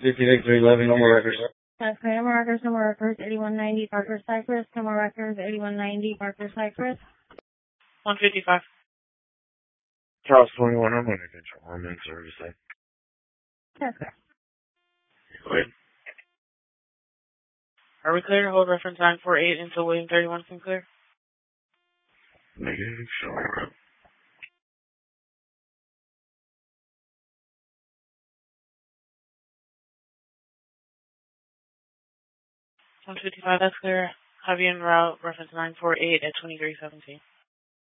50 Victory, 11, no more records. That's clear. No more records, no more records. 8190 Parker Cypress. No more records. 8190 Parker Cypress. 155. Charles 21, I'm going to control. I'm in service. That's clear. Go ahead. Are we clear to hold reference 948 until William 31 can clear? Negative, sure. 155, that's clear. Have you en route reference 948 at 2317.